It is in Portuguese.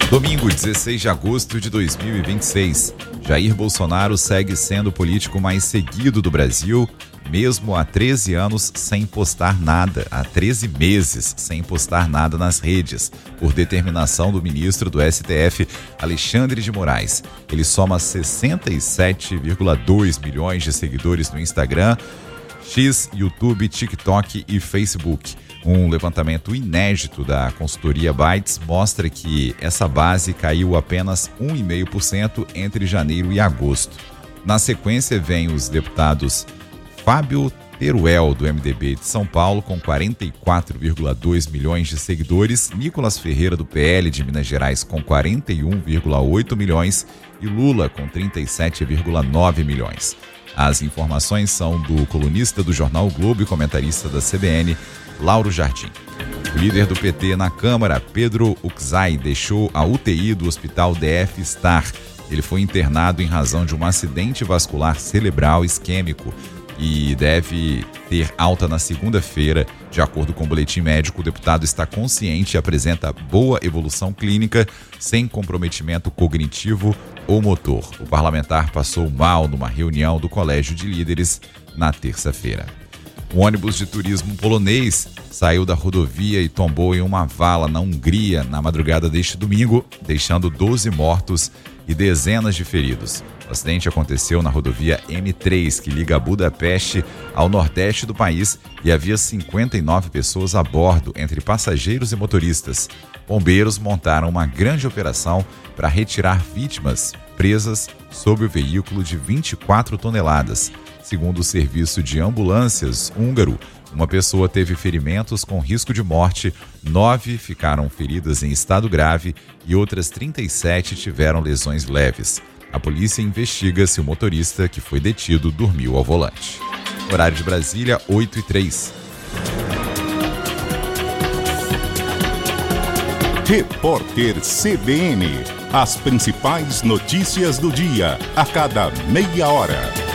Domingo, 16 de agosto de 2026. Jair Bolsonaro segue sendo o político mais seguido do Brasil, mesmo há 13 anos sem postar nada, há 13 meses sem postar nada nas redes, por determinação do ministro do STF, Alexandre de Moraes. Ele soma 67,2 milhões de seguidores no Instagram, X, YouTube, TikTok e Facebook. Um levantamento inédito da consultoria Bytes mostra que essa base caiu apenas 1,5% entre janeiro e agosto. Na sequência, vem os deputados Fábio Teruel, do MDB de São Paulo, com 44,2 milhões de seguidores, Nicolas Ferreira, do PL de Minas Gerais, com 41,8 milhões e Lula, com 37,9 milhões. As informações são do colunista do jornal o Globo e comentarista da CBN, Lauro Jardim. O líder do PT na Câmara, Pedro Uczai, deixou a UTI do Hospital DF Star. Ele foi internado em razão de um acidente vascular cerebral isquêmico e deve ter alta na segunda-feira. De acordo com o boletim médico, o deputado está consciente e apresenta boa evolução clínica, sem comprometimento cognitivo ou motor. O parlamentar passou mal numa reunião do Colégio de Líderes na terça-feira. Um ônibus de turismo polonês saiu da rodovia e tombou em uma vala na Hungria na madrugada deste domingo, deixando 12 mortos e dezenas de feridos. O acidente aconteceu na rodovia M3, que liga Budapeste ao nordeste do país, e havia 59 pessoas a bordo, entre passageiros e motoristas. Bombeiros montaram uma grande operação para retirar vítimas presas sob o veículo de 24 toneladas. Segundo o serviço de ambulâncias húngaro, uma pessoa teve ferimentos com risco de morte, 9 ficaram feridas em estado grave e outras 37 tiveram lesões leves. A polícia investiga se o motorista que foi detido dormiu ao volante. Horário de Brasília, 8h03. Repórter CBN. As principais notícias do dia, a cada meia hora.